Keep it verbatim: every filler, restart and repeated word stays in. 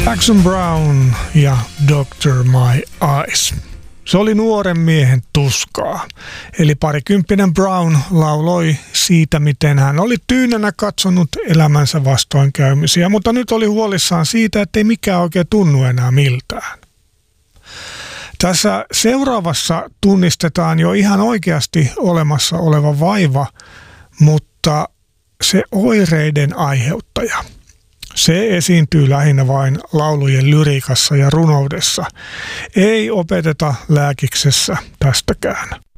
Jackson Browne ja doctor My Eyes. Se oli nuoren miehen tuskaa. Eli parikymppinen Brown lauloi siitä, miten hän oli tyynänä katsonut elämänsä vastoinkäymisiä, mutta nyt oli huolissaan siitä, ettei mikään oikein tunnu enää miltään. Tässä seuraavassa tunnistetaan jo ihan oikeasti olemassa oleva vaiva, mutta se oireiden aiheuttaja. Se esiintyy lähinnä vain laulujen lyriikassa ja runoudessa. Ei opeteta lääkiksessä tästäkään.